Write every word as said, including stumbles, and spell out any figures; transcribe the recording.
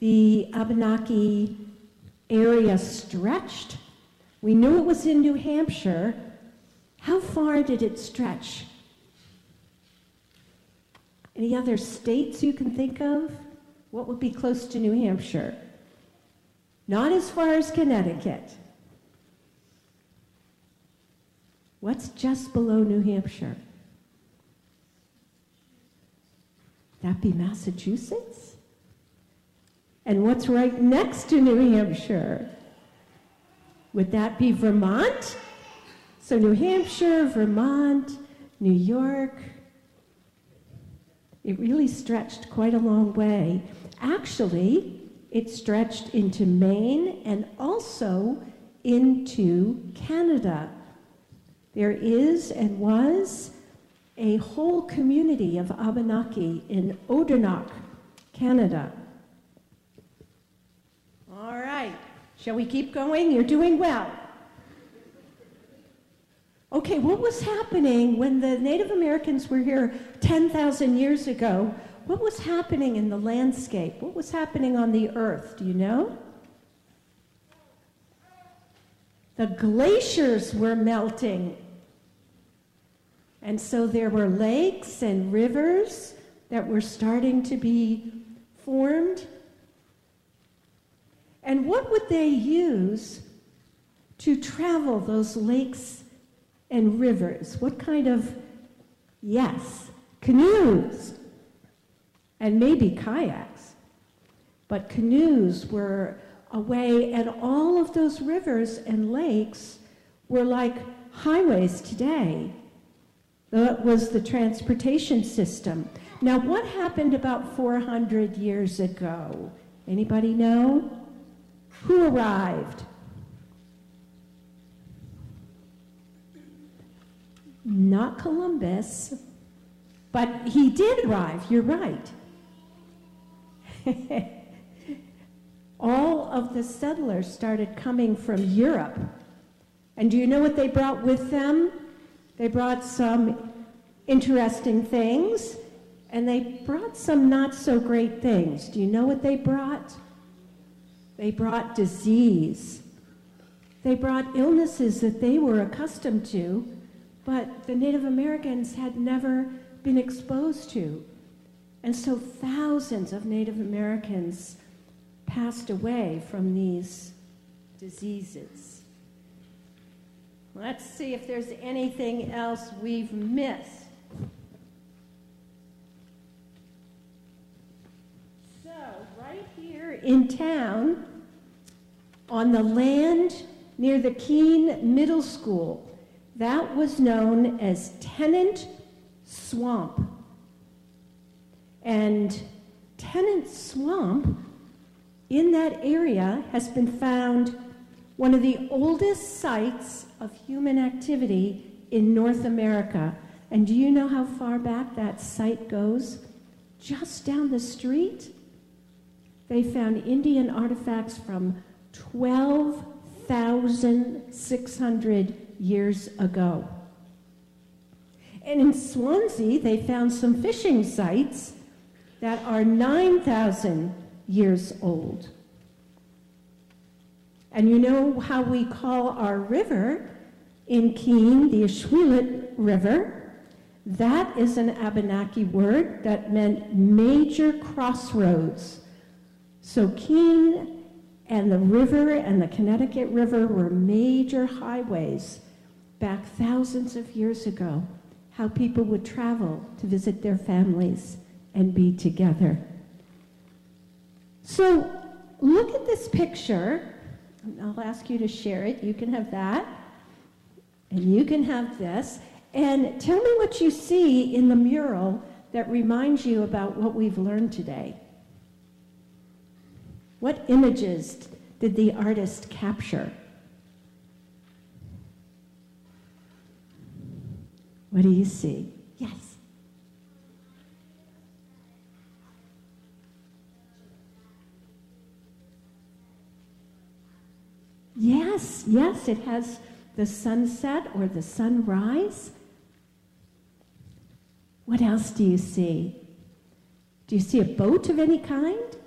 the Abenaki area stretched. We knew it was in New Hampshire. How far did it stretch? Any other states you can think of? What would be close to New Hampshire? Not as far as Connecticut. What's just below New Hampshire? That be Massachusetts? And what's right next to New Hampshire? Would that be Vermont? So New Hampshire, Vermont, New York. It really stretched quite a long way. Actually, it stretched into Maine and also into Canada. There is and was a whole community of Abenaki in Odanak, Canada. All right, shall we keep going? You're doing well. Okay, what was happening when the Native Americans were here ten thousand years ago? What was happening in the landscape? What was happening on the earth? Do you know? The glaciers were melting. And so there were lakes and rivers that were starting to be formed. And what would they use to travel those lakes and rivers? What kind of, yes, canoes, and maybe kayaks. But canoes were a way, and all of those rivers and lakes were like highways today. That was the transportation system. Now, what happened about four hundred years ago? Anybody know? Who arrived? Not Columbus, but he did arrive, you're right. All of the settlers started coming from Europe. And do you know what they brought with them? They brought some interesting things, and they brought some not so great things. Do you know what they brought? They brought disease. They brought illnesses that they were accustomed to, but the Native Americans had never been exposed to. And so thousands of Native Americans passed away from these diseases. Let's see if there's anything else we've missed. So, right here in town, on the land near the Keene Middle School, that was known as Tennant Swamp. And Tennant Swamp in that area has been found one of the oldest sites of human activity in North America. And do you know how far back that site goes? Just down the street, they found Indian artifacts from twelve thousand six hundred years ago. And in Swansea, they found some fishing sites that are nine thousand years old. And you know how we call our river in Keene the Ashwellet River? That is an Abenaki word that meant major crossroads. So Keene and the river and the Connecticut River were major highways back thousands of years ago, how people would travel to visit their families and be together. So look at this picture. I'll ask you to share it. You can have that, and you can have this. And tell me what you see in the mural that reminds you about what we've learned today. What images did the artist capture? What do you see? Yes. Yes, yes, it has the sunset or the sunrise. What else do you see? Do you see a boat of any kind?